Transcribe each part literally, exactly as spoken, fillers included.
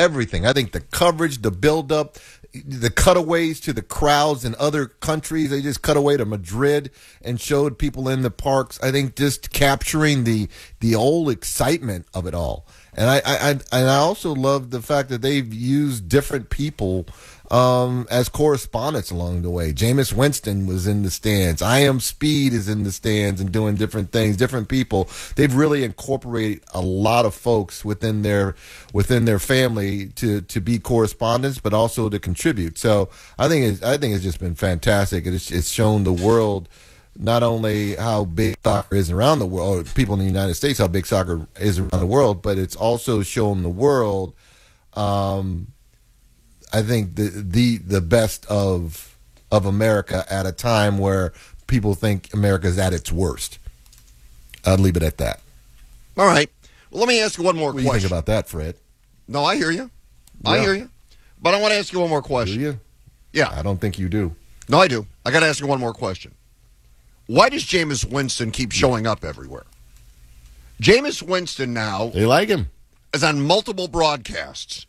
everything. I think the coverage, the build-up, the cutaways to the crowds in other countries. They just cut away to Madrid and showed people in the parks. I think just capturing the the old excitement of it all. And I, I, I and I also love the fact that they've used different people um, as correspondents along the way. Jameis Winston was in the stands. I Am Speed is in the stands and doing different things, different people. They've really incorporated a lot of folks within their within their family to, to be correspondents, but also to contribute. So I think it's, I think it's just been fantastic. It's, it's shown the world not only how big soccer is around the world, or people in the United States, how big soccer is around the world, but it's also shown the world, um, I think, the, the the best of of America at a time where people think America is at its worst. I'd leave it at that. All right. Well, let me ask you one more what question. What do you think about that, Fred? No, I hear you. Yeah. I hear you. But I want to ask you one more question. Do you? Yeah. I don't think you do. No, I do. I got to ask you one more question. Why does Jameis Winston keep showing up everywhere? Jameis Winston now They like him. is on multiple broadcasts.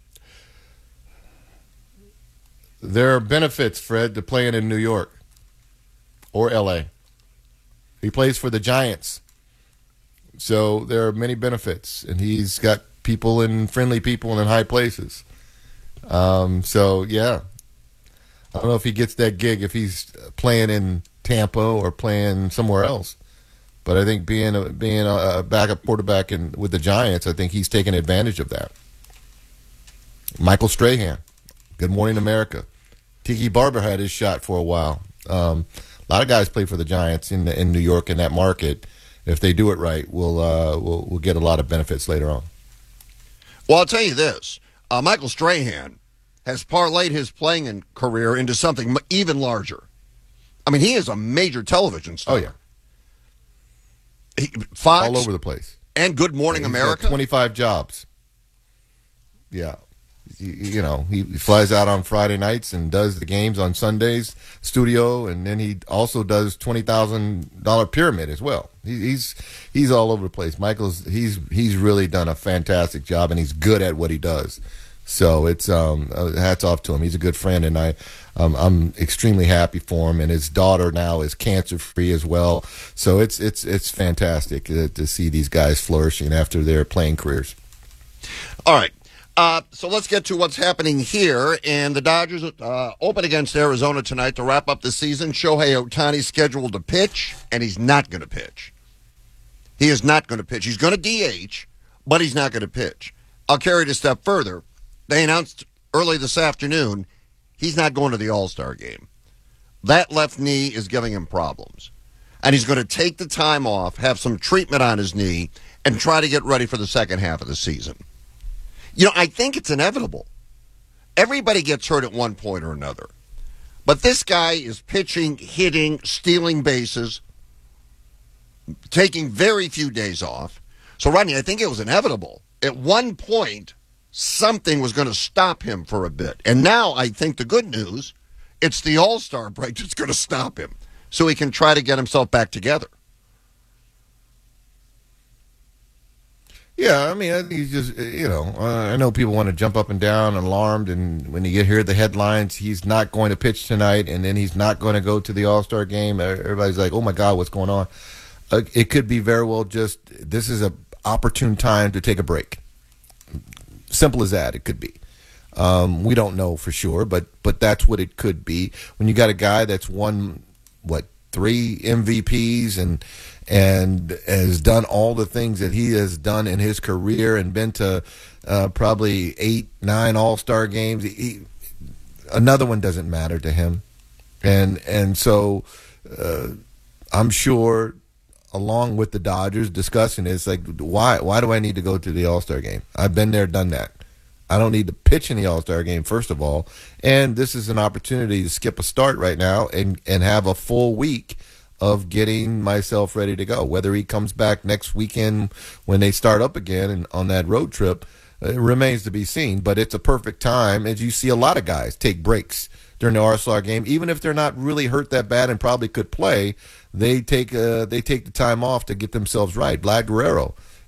There are benefits, Fred, to playing in New York or L A. He plays for the Giants. So there are many benefits, and he's got people and friendly people in high places. Um, so, yeah. I don't know if he gets that gig if he's playing in Tampa or playing somewhere else. But I think being a, being a backup quarterback in, with the Giants, I think he's taking advantage of that. Michael Strahan, Good Morning America. Tiki Barber had his shot for a while. Um, a lot of guys play for the Giants in the, in New York in that market. If they do it right, we'll, uh, we'll we'll get a lot of benefits later on. Well, I'll tell you this. Uh, Michael Strahan has parlayed his playing career into something even larger. I mean, he is a major television star. Oh, yeah. He, Fox. All over the place. And Good Morning yeah, he's America. got twenty-five jobs. Yeah. You, you know, he flies out on Friday nights and does the games on Sundays, studio, and then he also does twenty thousand dollars pyramid as well. He, he's he's all over the place. Michael's he's he's really done a fantastic job, and he's good at what he does. So it's um, hats off to him. He's a good friend, and I um, I'm extremely happy for him. And his daughter now is cancer free as well. So it's it's it's fantastic to, to see these guys flourishing after their playing careers. All right. Uh, so let's get to what's happening here. And the Dodgers uh, open against Arizona tonight to wrap up the season. Shohei Ohtani's scheduled to pitch, and he's not going to pitch. He is not going to pitch. He's going to D H, but he's not going to pitch. I'll carry it a step further. They announced early this afternoon he's not going to the All-Star game. That left knee is giving him problems. And he's going to take the time off, have some treatment on his knee, and try to get ready for the second half of the season. You know, I think it's inevitable. Everybody gets hurt at one point or another. But this guy is pitching, hitting, stealing bases, taking very few days off. So, Rodney, I think it was inevitable. At one point, something was going to stop him for a bit. And now I think the good news, it's the All-Star break that's going to stop him so he can try to get himself back together. Yeah, I mean, I think he's just, you know, uh, I know people want to jump up and down and alarmed, and when you hear the headlines, he's not going to pitch tonight, and then he's not going to go to the All-Star game. Everybody's like, oh, my God, what's going on? Uh, it could be very well just this is an opportune time to take a break. Simple as that, it could be. Um, we don't know for sure, but but that's what it could be. When you got a guy that's won, what, three M V Ps and and has done all the things that he has done in his career and been to uh, probably eight, nine All-Star games. He, another one doesn't matter to him. And and so uh, I'm sure, along with the Dodgers discussing it, it's like, why why do I need to go to the All-Star game? I've been there, done that. I don't need to pitch in the All-Star game, first of all. And this is an opportunity to skip a start right now and, and have a full week of getting myself ready to go. Whether he comes back next weekend when they start up again and on that road trip, it remains to be seen. But it's a perfect time, as you see a lot of guys take breaks during the All-Star game. Even if they're not really hurt that bad and probably could play, they take uh, they take the time off to get themselves right. Vlad Guerrero,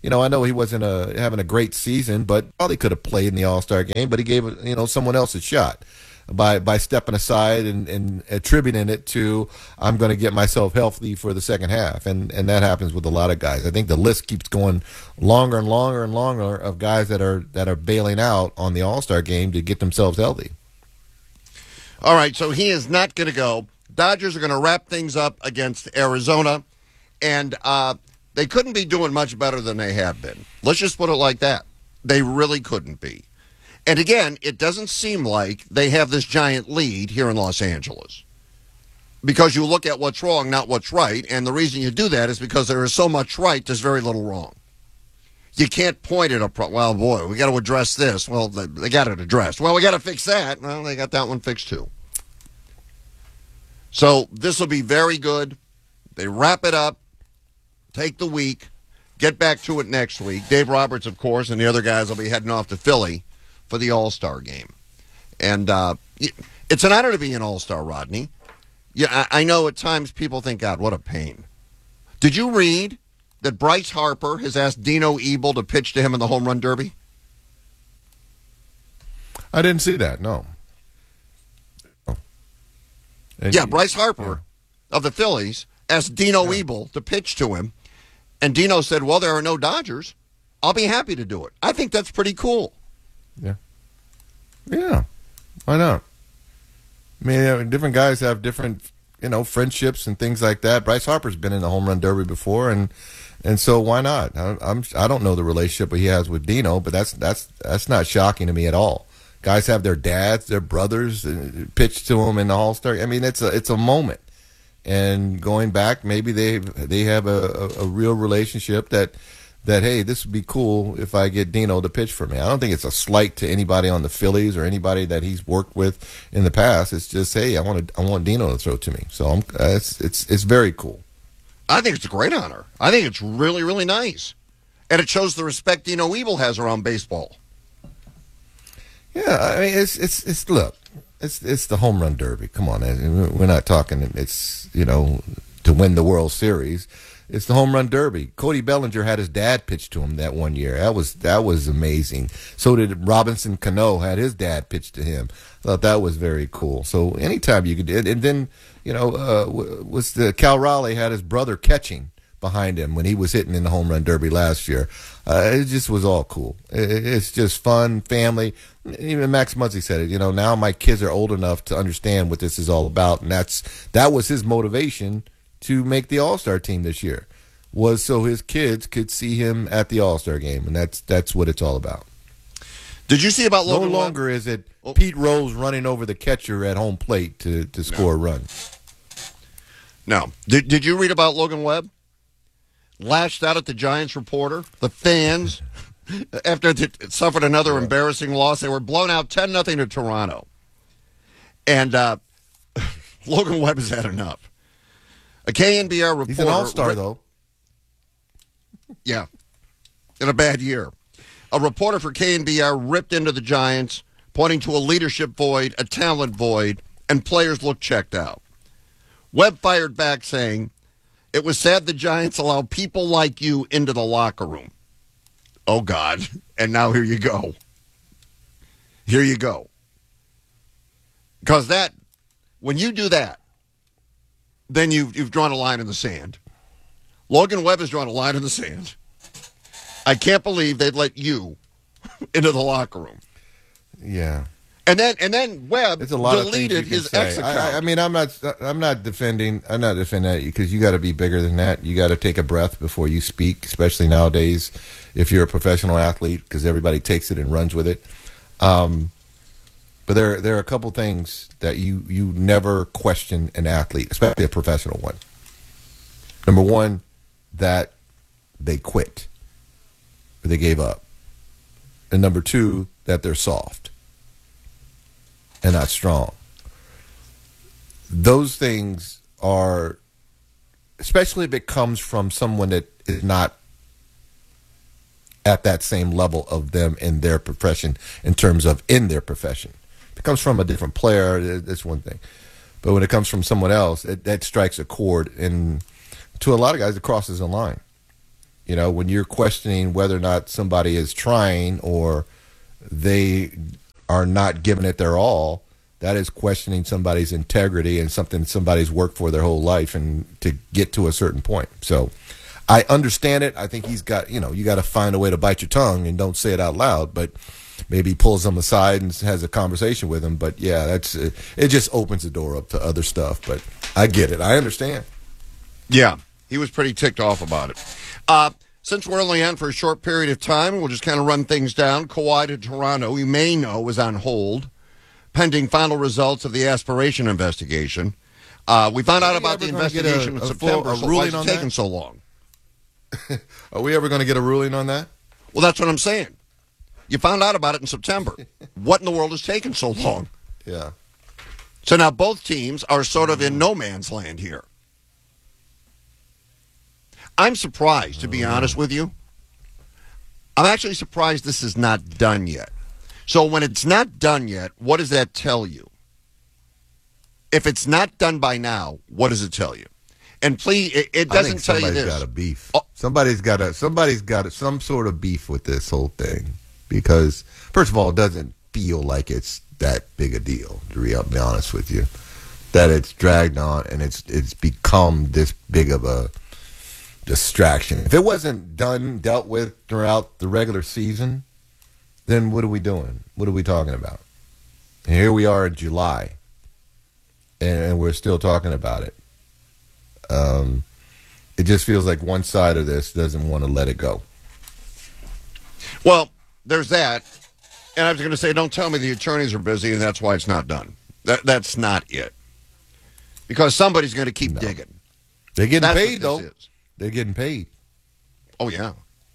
you know, I know he wasn't a, having a great season, but probably could have played in the All-Star game, but he gave, you know, someone else a shot by by stepping aside and, and attributing it to, I'm going to get myself healthy for the second half. And, and that happens with a lot of guys. I think the list keeps going longer and longer and longer of guys that are that are bailing out on the All-Star game to get themselves healthy. All right, so he is not going to go. Dodgers are going to wrap things up against Arizona, and uh, they couldn't be doing much better than they have been. Let's just put it like that. They really couldn't be. And again, it doesn't seem like they have this giant lead here in Los Angeles. Because you look at what's wrong, not what's right, and the reason you do that is because there is so much right, there's very little wrong. You can't point at a problem. Well, boy, we got to address this. Well, they, they got it addressed. Well, we got to fix that. Well, they got that one fixed too. So this will be very good. They wrap it up, take the week, get back to it next week. Dave Roberts, of course, and the other guys will be heading off to Philly for the All-Star game. And uh, it's an honor to be an All-Star, Rodney. Yeah, I, I know at times people think, God, what a pain. Did you read that Bryce Harper has asked Dino Ebel to pitch to him in the Home Run Derby? I didn't see that, no. And yeah, Bryce Harper yeah. of the Phillies asked Dino yeah. Ebel to pitch to him. And Dino said, well, there are no Dodgers. I'll be happy to do it. I think that's pretty cool. Yeah. Yeah. Why not? I mean, different guys have different, you know, friendships and things like that. Bryce Harper's been in the Home Run Derby before, and and so why not? I, I'm I don't know the relationship he has with Dino, but that's that's that's not shocking to me at all. Guys have their dads, their brothers uh, pitch to them in the All-Star. I mean, it's a it's a moment, and going back, maybe they they have a, a, a real relationship that. that, hey, this would be cool if I get Dino to pitch for me. I don't think it's a slight to anybody on the Phillies or anybody that he's worked with in the past. It's just, hey, I want to, I want Dino to throw to me. So I'm, uh, it's, it's, it's very cool. I think it's a great honor. I think it's really, really nice. And it shows the respect Dino Ebel has around baseball. Yeah, I mean, it's, it's, it's, look, it's, it's the Home Run Derby. Come on, we're not talking, it's, you know, to win the World Series. It's the Home Run Derby. Cody Bellinger had his dad pitch to him that one year. That was that was amazing. So did Robinson Cano, had his dad pitch to him. I thought that was very cool. So anytime you could, and then, you know, uh, was the Cal Raleigh had his brother catching behind him when he was hitting in the Home Run Derby last year. Uh, it just was all cool. It's just fun, family. Even Max Muncy said it. You know, now my kids are old enough to understand what this is all about, and that's that was his motivation to make the All-Star team this year, was so his kids could see him at the All-Star game, and that's that's what it's all about. Did you see about Logan? No longer Webb? is it oh. Pete Rose running over the catcher at home plate to, to score no. a run. No. Did Did you read about Logan Webb? Lashed out at the Giants reporter, the fans, after it suffered another yeah. embarrassing loss. They were blown out ten nothing to Toronto. And uh, Logan Webb has had enough. A K N B R reporter. He's an all-star, ri- though. Yeah. In a bad year. A reporter for K N B R ripped into the Giants, pointing to a leadership void, a talent void, and players looked checked out. Webb fired back saying, it was sad the Giants allow people like you into the locker room. Oh, God. And now here you go. Here you go. Because that, when you do that, then you've, you've drawn a line in the sand. Logan Webb has drawn a line in the sand. I can't believe they'd let you into the locker room. Yeah. And then and then Webb It's a lot deleted of his say. ex account. I, I mean, I'm not I'm not defending I'm not defending that because you got to be bigger than that. You got to take a breath before you speak, especially nowadays if you're a professional athlete, because everybody takes it and runs with it. Um, But there, there are a couple things that you, you never question an athlete, especially a professional one. Number one, that they quit, or they gave up. And number two, that they're soft and not strong. Those things are, especially if it comes from someone that is not at that same level of them in their profession, in terms of in their profession. If it comes from a different player, that's one thing. But when it comes from someone else, it, that strikes a chord. And to a lot of guys, it crosses a line. You know, when you're questioning whether or not somebody is trying or they are not giving it their all, that is questioning somebody's integrity and something somebody's worked for their whole life and to get to a certain point. So I understand it. I think he's got, you know, you got to find a way to bite your tongue and don't say it out loud, but maybe he pulls them aside and has a conversation with them. But yeah, that's it, it just opens the door up to other stuff. But I get it. I understand. Yeah, he was pretty ticked off about it. Uh, since we're only on for a short period of time, we'll just kind of run things down. Kawhi to Toronto, you may know, is on hold, pending final results of the aspiration investigation. Uh, we found out about the investigation a, in a September, full, a so ruling why is it on taking that? so long? Are we ever going to get a ruling on that? Well, that's what I'm saying. You found out about it in September. What in the world is taking so long? Yeah. So now both teams are sort of in no man's land here. I'm surprised, to be honest with you. I'm actually surprised this is not done yet. So when it's not done yet, what does that tell you? If it's not done by now, what does it tell you? And please, it, it I doesn't think tell you somebody's this. got a beef. Oh. Somebody's got a somebody's got a, some sort of beef with this whole thing because, first of all, it doesn't feel like it's that big a deal. To be be honest with you, that it's dragged on and it's it's become this big of a distraction. If it wasn't done, dealt with throughout the regular season, then what are we doing? What are we talking about? And here we are in July, and, and we're still talking about it. Um, it just feels like one side of this doesn't want to let it go. Well, there's that. And I was going to say, don't tell me the attorneys are busy and that's why it's not done. That That's not it. Because somebody's going to keep No. digging. They're getting That's paid, though. what this is. They're getting paid. Oh, yeah.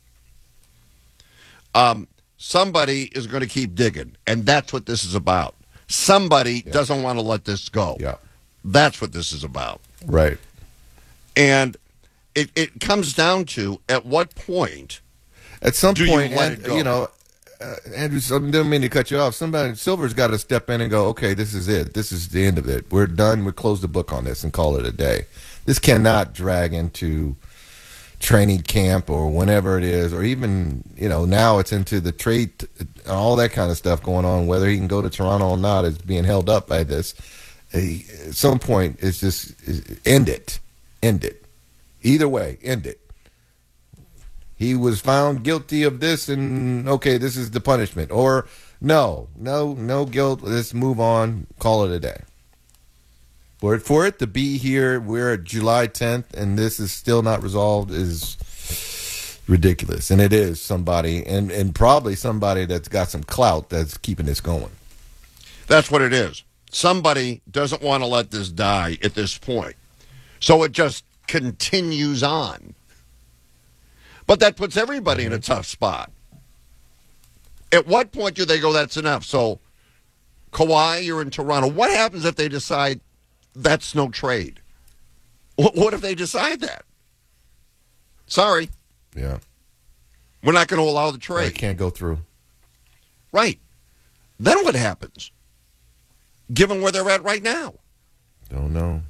Um, somebody is going to keep digging, and that's what this is about. Somebody Yeah. doesn't want to let this go. Yeah. That's what this is about. Right. And it, it comes down to, at what point At some do point, you let and, it go? you know, uh, Andrew, I didn't mean to cut you off. Somebody, Silver's got to step in and go, okay, this is it. This is the end of it. We're done. We close the book on this and call it a day. This cannot drag into training camp or whenever it is, or even, you know, now it's into the trade, all that kind of stuff going on. Whether he can go to Toronto or not is being held up by this. Uh, At some point, it's just end it. End it. Either way, end it. He was found guilty of this, and okay, this is the punishment. Or no, no, no guilt. Let's move on. Call it a day. For it, for it to be here, we're at July tenth, and this is still not resolved is ridiculous. And it is somebody, and, and probably somebody that's got some clout that's keeping this going. That's what it is. Somebody doesn't want to let this die at this point. So it just continues on. But that puts everybody in a tough spot. At what point do they go, that's enough? So, Kawhi, you're in Toronto. What happens if they decide that's no trade? What, what if they decide that? Sorry, Yeah. we're not going to allow the It trade. can't go through. Right. Then what happens? Given where they're at right now. Don't know.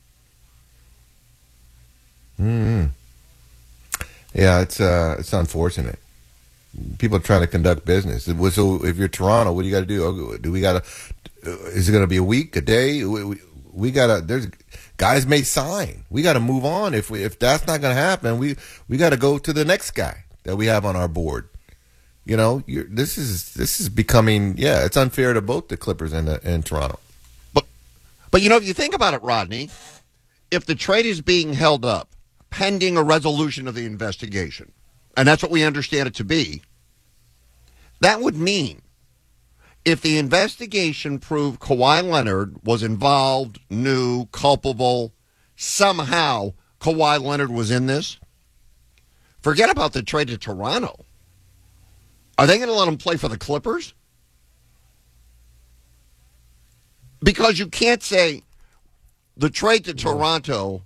Hmm. Yeah, it's uh, it's unfortunate. People are trying to conduct business. It was, so if you're Toronto, what do you got to do? Do we got to? Is it going to be a week, a day? We, we, we got to. There's guys may sign. We got to move on. If we if that's not going to happen, we we got to go to the next guy that we have on our board. You know, you're, this is this is becoming. Yeah, it's unfair to both the Clippers and the, and Toronto. But, but you know, if you think about it, Rodney, if the trade is being held up pending a resolution of the investigation, and that's what we understand it to be, that would mean if the investigation proved Kawhi Leonard was involved, knew, culpable, somehow Kawhi Leonard was in this, forget about the trade to Toronto. Are they going to let him play for the Clippers? Because you can't say the trade to Toronto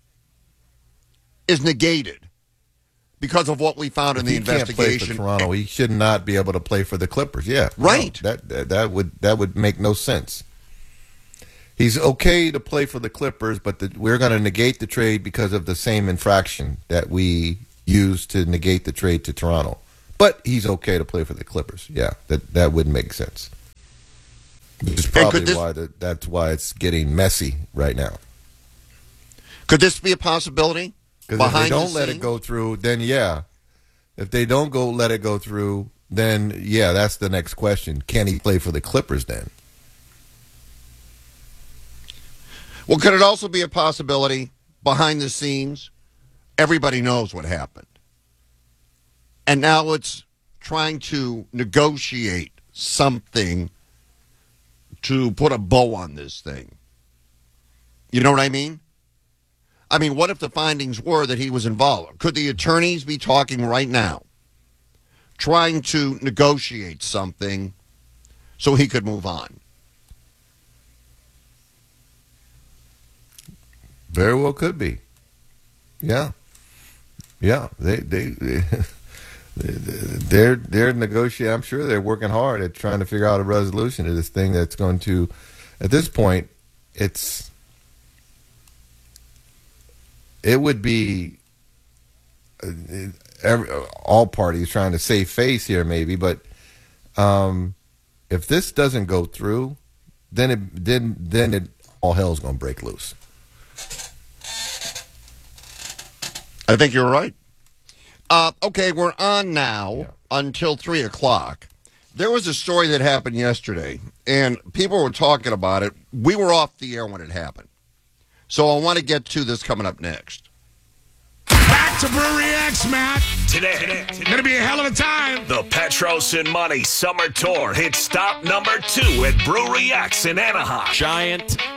is negated because of what we found in the He can't play for investigation. Toronto. He should not be able to play for the Clippers. Yeah, Right. No, that, that that would that would make no sense. He's okay to play for the Clippers, but the, we're going to negate the trade because of the same infraction that we used to negate the trade to Toronto. But he's okay to play for the Clippers. Yeah, that that would make sense. Which is probably this, why the, that's why it's getting messy right now. Could this be a possibility? Because if they don't the let it go through, then yeah. If they don't go let it go through, then yeah, that's the next question. Can he play for the Clippers then? Well, could it also be a possibility behind the scenes? Everybody knows what happened. And now it's trying to negotiate something to put a bow on this thing. You know what I mean? I mean, what if the findings were that he was involved? Could the attorneys be talking right now, trying to negotiate something so he could move on? Very well could be. Yeah. Yeah. They, they, they they're, they're negotiating. I'm sure they're working hard at trying to figure out a resolution to this thing that's going to, at this point, it's, it would be uh, every, all parties trying to save face here maybe, but um, if this doesn't go through, then it, then, then it, all hell's going to break loose. I think you're right. Uh, okay, we're on now yeah. until three o'clock. There was a story that happened yesterday, and people were talking about it. We were off the air when it happened. So I want to get to this coming up next. Back to Brewery X, Matt. Today, today, today. Gonna be a hell of a time. The Petros and Money Summer Tour hits stop number two at Brewery X in Anaheim. Giant